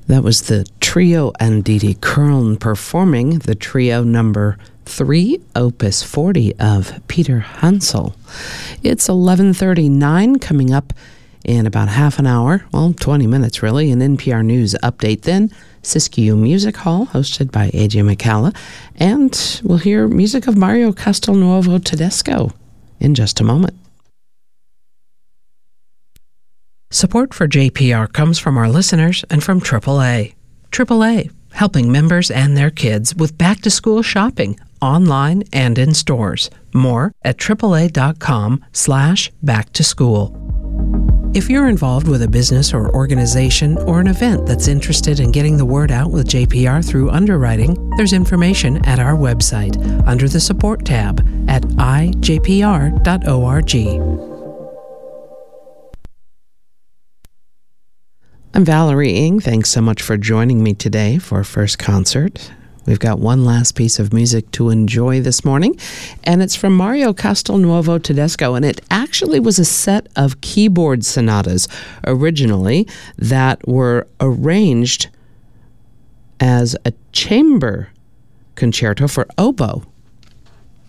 That was the trio Anditi Kern performing the trio number 3, Opus 40 of Peter Hansel. It's 11:39, coming up in about half an hour, 20 minutes really, an NPR News update. Then Siskiyou Music Hall, hosted by A.J. McCalla, and we'll hear music of Mario Castelnuovo Tedesco in just a moment. Support for JPR comes from our listeners and from AAA. AAA, helping members and their kids with back-to-school shopping, online and in stores. More at AAA.com/back-to-school. If you're involved with a business or organization or an event that's interested in getting the word out with JPR through underwriting, there's information at our website under the Support tab at ijpr.org. I'm Valerie Ng. Thanks so much for joining me today for First Concert. We've got one last piece of music to enjoy this morning, and it's from Mario Castelnuovo Tedesco, and it actually was a set of keyboard sonatas originally that were arranged as a chamber concerto for oboe